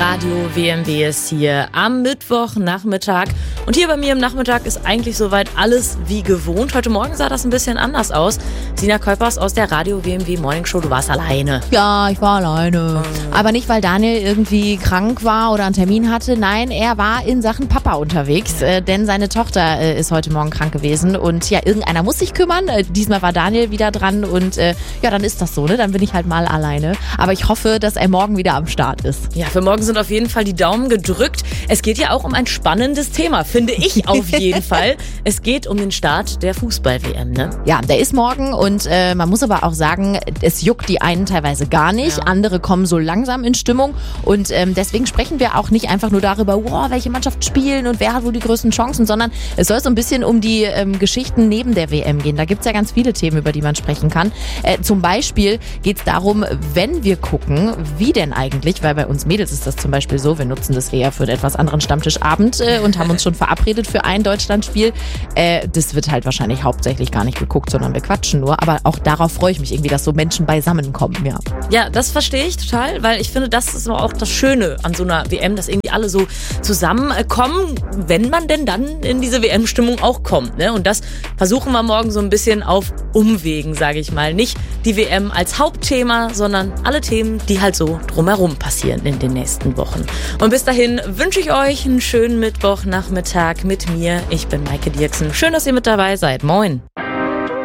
Radio WMW ist hier am Mittwochnachmittag. Und hier bei mir im Nachmittag ist eigentlich soweit alles wie gewohnt. Heute Morgen sah das ein bisschen anders aus. Sina Kuipers aus der Radio WMW Morning Show, du warst alleine. Ja, ich war alleine. Aber nicht, weil Daniel irgendwie krank war oder einen Termin hatte. Nein, er war in Sachen Papa unterwegs, denn seine Tochter ist heute Morgen krank gewesen. Und ja, irgendeiner muss sich kümmern. Diesmal war Daniel wieder dran und ja, dann ist das so, ne? Dann bin ich halt mal alleine. Aber ich hoffe, dass er morgen wieder am Start ist. Ja, für morgen sind auf jeden Fall die Daumen gedrückt. Es geht ja auch um ein spannendes Thema, finde ich auf jeden Fall. Es geht um den Start der Fußball-WM, ne? Ja, der ist morgen und man muss aber auch sagen, es juckt die einen teilweise gar nicht. Ja. Andere kommen so langsam in Stimmung und deswegen sprechen wir auch nicht einfach nur darüber, wow, welche Mannschaft spielen und wer hat wohl die größten Chancen, sondern es soll so ein bisschen um die Geschichten neben der WM gehen. Da gibt's ja ganz viele Themen, über die man sprechen kann. Zum Beispiel geht's darum, wenn wir gucken, wie denn eigentlich, weil bei uns Mädels ist das zum Beispiel so, wir nutzen das eher für einen etwas anderen Stammtischabend und haben uns schon verabredet für ein Deutschlandspiel. Das wird halt wahrscheinlich hauptsächlich gar nicht geguckt, sondern wir quatschen nur. Aber auch darauf freue ich mich irgendwie, dass so Menschen beisammenkommen, ja. Ja, das verstehe ich total, weil ich finde, das ist auch das Schöne an so einer WM, dass irgendwie alle so zusammenkommen, wenn man denn dann in diese WM-Stimmung auch kommt, ne? Und das versuchen wir morgen so ein bisschen auf Umwegen, sage ich mal. Nicht die WM als Hauptthema, sondern alle Themen, die halt so drumherum passieren in den nächsten Wochen. Und bis dahin wünsche ich euch einen schönen Mittwochnachmittag mit mir. Ich bin Maike Dirksen. Schön, dass ihr mit dabei seid. Moin.